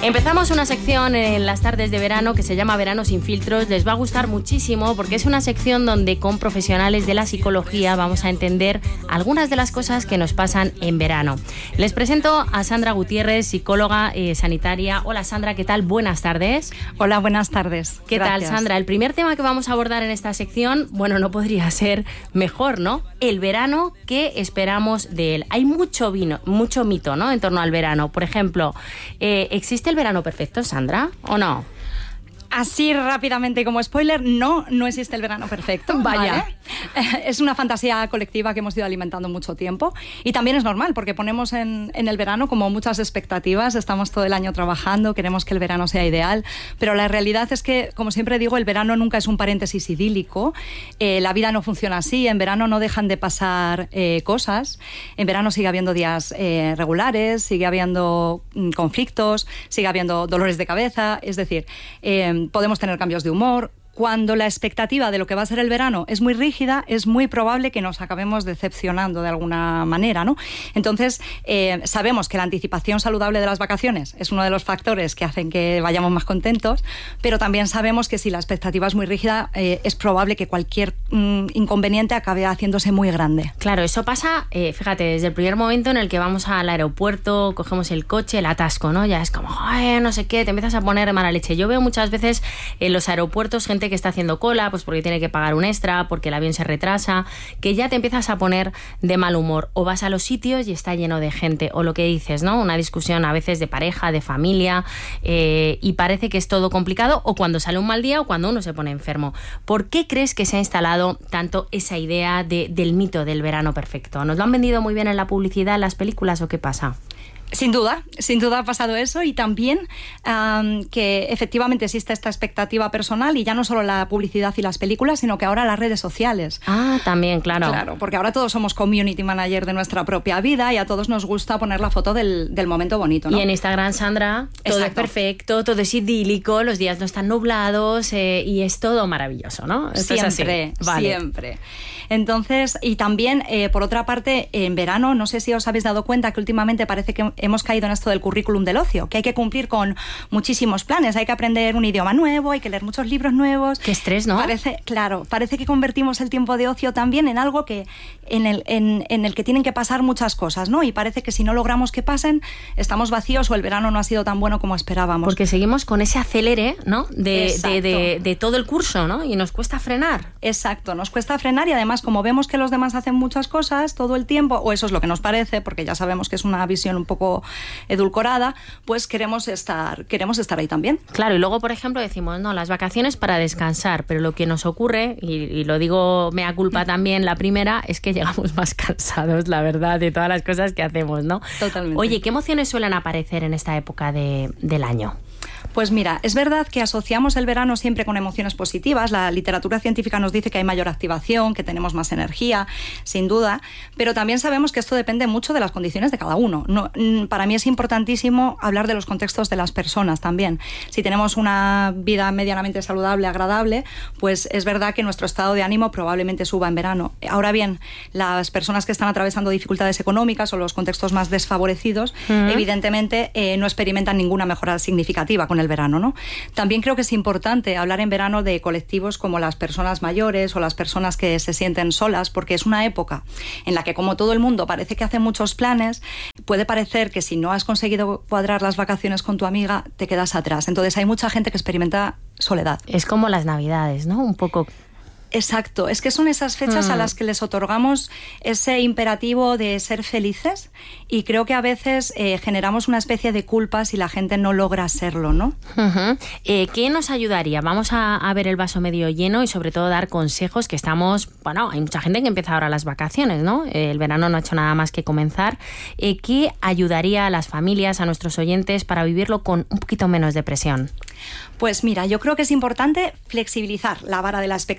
Empezamos una sección en las tardes de verano que se llama Verano sin filtros. Les va a gustar muchísimo porque es una sección donde con profesionales de la psicología vamos a entender algunas de las cosas que nos pasan en verano. Les presento a Sandra Gutiérrez, psicóloga sanitaria. Hola Sandra, ¿qué tal? Buenas tardes. Hola, buenas tardes. ¿Qué Gracias. tal, Sandra? El primer tema que vamos a abordar en esta sección, bueno, no podría ser mejor, ¿no? El verano, ¿qué esperamos de él? Hay mucho mito, ¿no?, en torno al verano. Por ejemplo, ¿existe el verano perfecto, Sandra, o no? Así rápidamente como spoiler, no existe el verano perfecto. Vaya. ¿Vale? Es una fantasía colectiva que hemos ido alimentando mucho tiempo y también es normal porque ponemos en el verano como muchas expectativas, estamos todo el año trabajando, queremos que el verano sea ideal, pero la realidad es que, como siempre digo, el verano nunca es un paréntesis idílico, la vida no funciona así, en verano no dejan de pasar cosas, en verano sigue habiendo días regulares, sigue habiendo conflictos, sigue habiendo dolores de cabeza, es decir, podemos tener cambios de humor. Cuando la expectativa de lo que va a ser el verano es muy rígida, es muy probable que nos acabemos decepcionando de alguna manera, ¿no? Entonces, sabemos que la anticipación saludable de las vacaciones es uno de los factores que hacen que vayamos más contentos, pero también sabemos que si la expectativa es muy rígida, es probable que cualquier inconveniente acabe haciéndose muy grande. Claro, eso pasa, fíjate, desde el primer momento en el que vamos al aeropuerto, cogemos el coche, el atasco, ¿no? Ya es como, no sé qué, te empiezas a poner de mala leche. Yo veo muchas veces en los aeropuertos gente que está haciendo cola, pues porque tiene que pagar un extra, porque el avión se retrasa, que ya te empiezas a poner de mal humor. O vas a los sitios y está lleno de gente, o lo que dices, ¿no? Una discusión a veces de pareja, de familia, y parece que es todo complicado, o cuando sale un mal día o cuando uno se pone enfermo. ¿Por qué crees que se ha instalado tanto esa idea del mito del verano perfecto? ¿Nos lo han vendido muy bien en la publicidad, en las películas, o qué pasa? Sin duda ha pasado eso, y también que efectivamente existe esta expectativa personal, y ya no solo la publicidad y las películas, sino que ahora las redes sociales. Ah, también, claro. Claro, porque ahora todos somos community manager de nuestra propia vida y a todos nos gusta poner la foto del momento bonito, ¿no? Y en Instagram, Sandra, todo es perfecto, todo es idílico, los días no están nublados, y es todo maravilloso, ¿no? Esto siempre, es así. Vale. Siempre. Entonces, y también, por otra parte, en verano, no sé si os habéis dado cuenta que últimamente parece que hemos caído en esto del currículum del ocio, que hay que cumplir con muchísimos planes, hay que aprender un idioma nuevo, hay que leer muchos libros nuevos. Qué estrés, ¿no? Parece que convertimos el tiempo de ocio también en algo que en el que tienen que pasar muchas cosas, ¿no? Y parece que si no logramos que pasen, estamos vacíos o el verano no ha sido tan bueno como esperábamos. Porque seguimos con ese acelere, ¿no? De todo el curso, ¿no? Y nos cuesta frenar. Exacto, nos cuesta frenar, y además, como vemos que los demás hacen muchas cosas todo el tiempo, o eso es lo que nos parece, porque ya sabemos que es una visión un poco edulcorada, pues queremos estar ahí también. Claro, y luego, por ejemplo, decimos, no, las vacaciones para descansar, pero lo que nos ocurre, y lo digo mea culpa también, la primera, es que llegamos más cansados, la verdad, de todas las cosas que hacemos, ¿no? Totalmente. Oye, ¿qué emociones suelen aparecer en esta época del año? Pues mira, es verdad que asociamos el verano siempre con emociones positivas. La literatura científica nos dice que hay mayor activación, que tenemos más energía, sin duda, pero también sabemos que esto depende mucho de las condiciones de cada uno. Para mí es importantísimo hablar de los contextos de las personas también. Si tenemos una vida medianamente saludable, agradable, pues es verdad que nuestro estado de ánimo probablemente suba en verano. Ahora bien, las personas que están atravesando dificultades económicas o los contextos más desfavorecidos, evidentemente no experimentan ninguna mejora significativa con el verano, ¿no? También creo que es importante hablar en verano de colectivos como las personas mayores o las personas que se sienten solas, porque es una época en la que, como todo el mundo parece que hace muchos planes, puede parecer que si no has conseguido cuadrar las vacaciones con tu amiga, te quedas atrás. Entonces hay mucha gente que experimenta soledad. Es como las Navidades, ¿no? Un poco. Exacto, es que son esas fechas a las que les otorgamos ese imperativo de ser felices, y creo que a veces generamos una especie de culpa si la gente no logra serlo, ¿no? ¿Qué nos ayudaría? Vamos a ver el vaso medio lleno y sobre todo dar consejos, que estamos, bueno, hay mucha gente que empieza ahora las vacaciones, ¿no? El verano no ha hecho nada más que comenzar. ¿Qué ayudaría a las familias, a nuestros oyentes, para vivirlo con un poquito menos de presión? Pues mira, yo creo que es importante flexibilizar la vara de la expectativa.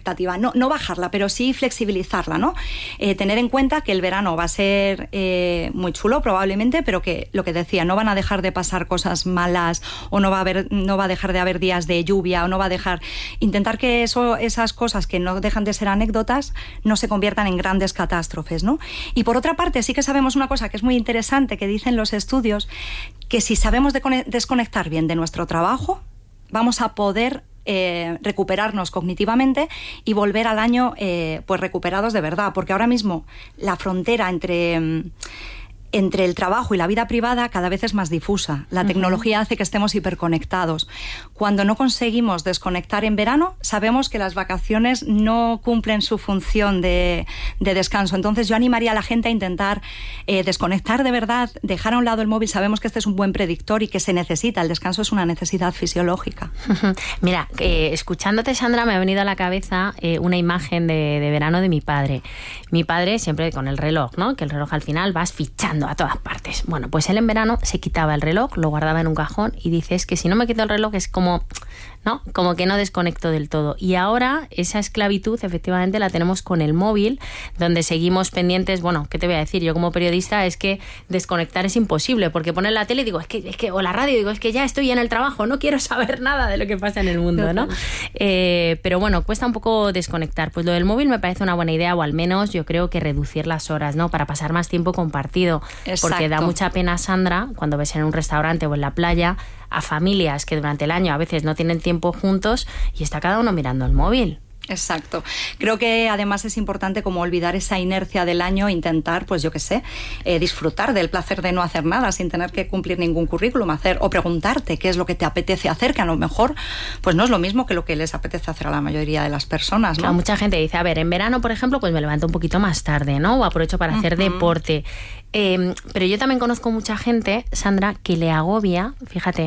no bajarla, pero sí flexibilizarla, ¿no? Tener en cuenta que el verano va a ser muy chulo probablemente, pero que lo que decía, no van a dejar de pasar cosas malas, o no va a dejar de haber días de lluvia, o no va a dejar... Intentar que esas cosas que no dejan de ser anécdotas no se conviertan en grandes catástrofes, ¿no? Y por otra parte, sí que sabemos una cosa que es muy interesante, que dicen los estudios, que si sabemos desconectar bien de nuestro trabajo, vamos a poder recuperarnos cognitivamente y volver al año pues recuperados de verdad, porque ahora mismo la frontera entre el trabajo y la vida privada cada vez es más difusa. La tecnología hace que estemos hiperconectados. Cuando no conseguimos desconectar en verano, sabemos que las vacaciones no cumplen su función de descanso. Entonces yo animaría a la gente a intentar desconectar de verdad, dejar a un lado el móvil. Sabemos que este es un buen predictor y que se necesita. El descanso es una necesidad fisiológica. Mira, escuchándote, Sandra, me ha venido a la cabeza una imagen de verano de mi padre. Mi padre siempre con el reloj, ¿no? Que el reloj al final vas fichando a todas partes. Bueno, pues él en verano se quitaba el reloj, lo guardaba en un cajón y dice, es que si no me quito el reloj es como, ¿no? Como que no desconecto del todo. Y ahora esa esclavitud efectivamente la tenemos con el móvil, donde seguimos pendientes. Bueno, ¿qué te voy a decir? Yo como periodista es que desconectar es imposible, porque poner la tele y digo, es que o la radio, digo, es que ya estoy en el trabajo, no quiero saber nada de lo que pasa en el mundo, ¿no? Pero bueno, cuesta un poco desconectar. Pues lo del móvil me parece una buena idea, o al menos yo creo que reducir las horas, ¿no? Para pasar más tiempo compartido. Exacto. Porque da mucha pena, Sandra, cuando ves en un restaurante o en la playa a familias que durante el año a veces no tienen tiempo juntos y está cada uno mirando el móvil. Exacto. Creo que además es importante como olvidar esa inercia del año, intentar, pues yo qué sé, disfrutar del placer de no hacer nada sin tener que cumplir ningún currículum, o preguntarte qué es lo que te apetece hacer, que a lo mejor pues no es lo mismo que lo que les apetece hacer a la mayoría de las personas, ¿no? Claro, mucha gente dice, a ver, en verano, por ejemplo, pues me levanto un poquito más tarde, ¿no? O aprovecho para hacer deporte. Pero yo también conozco mucha gente, Sandra, que le agobia, fíjate,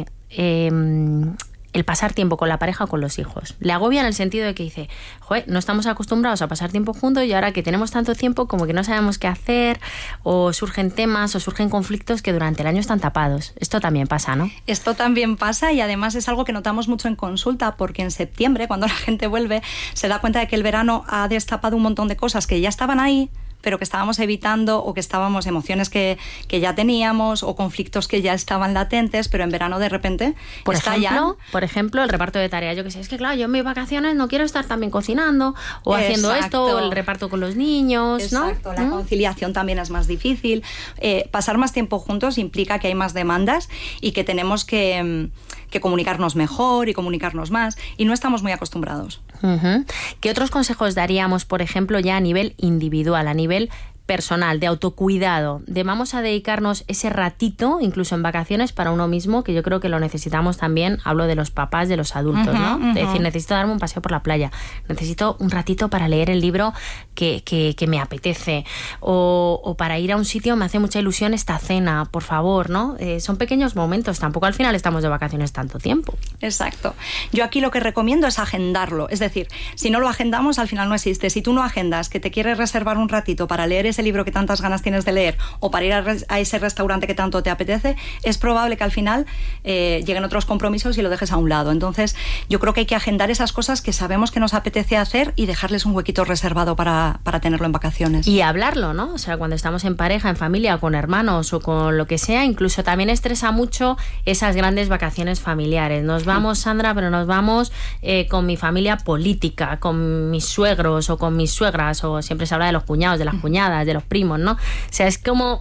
el pasar tiempo con la pareja o con los hijos. Le agobia en el sentido de que dice, joder, no estamos acostumbrados a pasar tiempo juntos y ahora que tenemos tanto tiempo como que no sabemos qué hacer, o surgen temas o surgen conflictos que durante el año están tapados. Esto también pasa, ¿no? Esto también pasa, y además es algo que notamos mucho en consulta, porque en septiembre, cuando la gente vuelve, se da cuenta de que el verano ha destapado un montón de cosas que ya estaban ahí, pero que estábamos evitando, o que estábamos emociones que ya teníamos, o conflictos que ya estaban latentes, pero en verano de repente por ejemplo, el reparto de tareas. Yo que sé, es que claro, yo en mis vacaciones no quiero estar también cocinando o haciendo esto, o el reparto con los niños, ¿no? Exacto, la conciliación también es más difícil. Pasar más tiempo juntos implica que hay más demandas y que tenemos que comunicarnos mejor y comunicarnos más, y no estamos muy acostumbrados. ¿Qué otros consejos daríamos, por ejemplo, ya a nivel individual, a nivel personal, de autocuidado, de vamos a dedicarnos ese ratito, incluso en vacaciones, para uno mismo, que yo creo que lo necesitamos también? Hablo de los papás, de los adultos, ¿no? Es decir, necesito darme un paseo por la playa, necesito un ratito para leer el libro que me apetece, o para ir a un sitio, me hace mucha ilusión esta cena, por favor, ¿no? Son pequeños momentos, tampoco al final estamos de vacaciones tanto tiempo. Exacto. Yo aquí lo que recomiendo es agendarlo, es decir, si no lo agendamos, al final no existe. Si tú no agendas que te quieres reservar un ratito para leer ese libro que tantas ganas tienes de leer, o para ir a ese restaurante que tanto te apetece, es probable que al final lleguen otros compromisos y lo dejes a un lado. Entonces yo creo que hay que agendar esas cosas que sabemos que nos apetece hacer y dejarles un huequito reservado para tenerlo en vacaciones. Y hablarlo, ¿no? O sea, cuando estamos en pareja, en familia, con hermanos o con lo que sea, incluso también estresa mucho esas grandes vacaciones familiares. Nos vamos, Sandra, pero nos vamos con mi familia política, con mis suegros o con mis suegras, o siempre se habla de los cuñados, de las cuñadas, de los primos, ¿no? O sea, es como...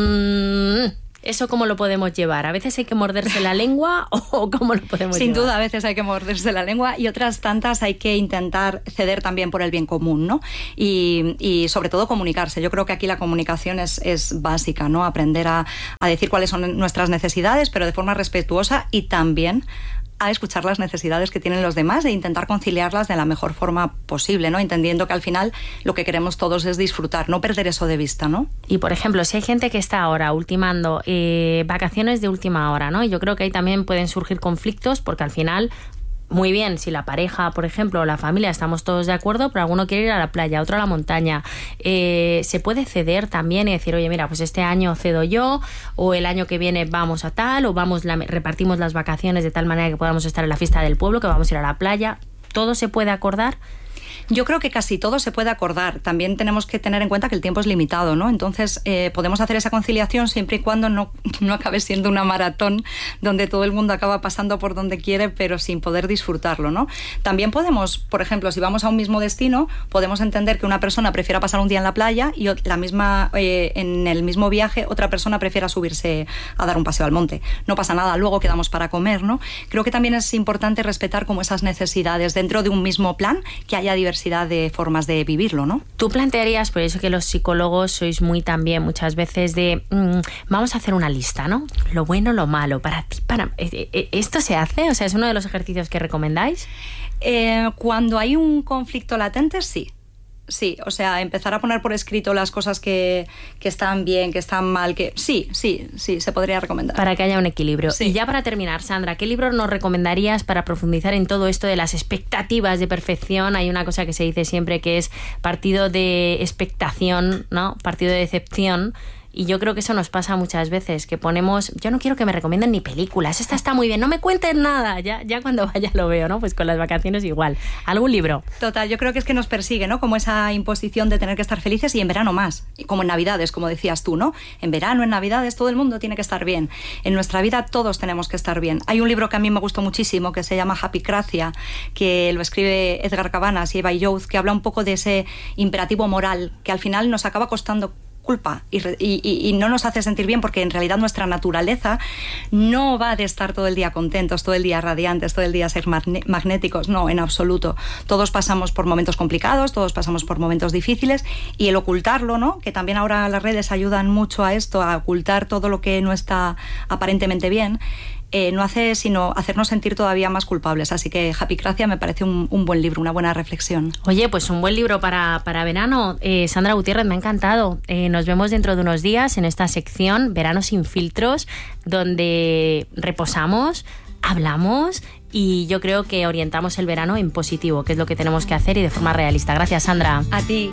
¿eso cómo lo podemos llevar? ¿A veces hay que morderse la lengua o cómo lo podemos llevar? Sin duda, a veces hay que morderse la lengua, y otras tantas hay que intentar ceder también por el bien común, ¿no? Y sobre todo comunicarse. Yo creo que aquí la comunicación es básica, ¿no? Aprender a decir cuáles son nuestras necesidades, pero de forma respetuosa, y también a escuchar las necesidades que tienen los demás e intentar conciliarlas de la mejor forma posible, ¿no? Entendiendo que al final lo que queremos todos es disfrutar, no perder eso de vista, ¿no? Y por ejemplo, si hay gente que está ahora ultimando vacaciones de última hora, ¿no? Y yo creo que ahí también pueden surgir conflictos, porque al final, muy bien, si la pareja, por ejemplo, o la familia, estamos todos de acuerdo, pero alguno quiere ir a la playa, otro a la montaña, se puede ceder también y decir, oye, mira, pues este año cedo yo, o el año que viene vamos a tal, o repartimos las vacaciones de tal manera que podamos estar en la fiesta del pueblo, que vamos a ir a la playa. ¿Todo se puede acordar? Yo creo que casi todo se puede acordar. También tenemos que tener en cuenta que el tiempo es limitado, ¿no? Entonces, podemos hacer esa conciliación siempre y cuando no acabe siendo una maratón donde todo el mundo acaba pasando por donde quiere, pero sin poder disfrutarlo, ¿no? También podemos, por ejemplo, si vamos a un mismo destino, podemos entender que una persona prefiera pasar un día en la playa y en el mismo viaje otra persona prefiera subirse a dar un paseo al monte. No pasa nada, luego quedamos para comer, ¿no? Creo que también es importante respetar como esas necesidades dentro de un mismo plan, que haya diversidad de formas de vivirlo, ¿no? Tú plantearías, por eso que los psicólogos sois muy también muchas veces de vamos a hacer una lista, ¿no? Lo bueno, lo malo, para ti, ¿esto se hace? O sea, ¿es uno de los ejercicios que recomendáis? Cuando hay un conflicto latente, sí. Sí, o sea, empezar a poner por escrito las cosas que están bien, que están mal, que sí, se podría recomendar. Para que haya un equilibrio. Sí. Y ya para terminar, Sandra, ¿qué libro nos recomendarías para profundizar en todo esto de las expectativas de perfección? Hay una cosa que se dice siempre que es partido de expectación, ¿no? Partido de decepción. Y yo creo que eso nos pasa muchas veces, que ponemos, yo no quiero que me recomienden ni películas, esta está muy bien, no me cuenten nada, ya cuando vaya lo veo, ¿no? Pues con las vacaciones igual. ¿Algún libro? Total, yo creo que es que nos persigue, ¿no? Como esa imposición de tener que estar felices, y en verano más, como en Navidades, como decías tú, ¿no? En verano, en Navidades, todo el mundo tiene que estar bien. En nuestra vida todos tenemos que estar bien. Hay un libro que a mí me gustó muchísimo, que se llama Happycracia, que lo escribe Edgar Cabanas y Eva Youth, que habla un poco de ese imperativo moral, que al final nos acaba costando culpa y no nos hace sentir bien, porque en realidad nuestra naturaleza no va de estar todo el día contentos, todo el día radiantes, todo el día ser magnéticos, no, en absoluto. Todos pasamos por momentos complicados, todos pasamos por momentos difíciles, y el ocultarlo, ¿no? Que también ahora las redes ayudan mucho a esto, a ocultar todo lo que no está aparentemente bien, no hace sino hacernos sentir todavía más culpables. Así que Happycracia me parece un buen libro, una buena reflexión. Oye, pues un buen libro para verano. Sandra Gutiérrez, me ha encantado. Nos vemos dentro de unos días en esta sección Verano sin filtros, donde reposamos, hablamos y yo creo que orientamos el verano en positivo, que es lo que tenemos que hacer y de forma realista. Gracias, Sandra. A ti.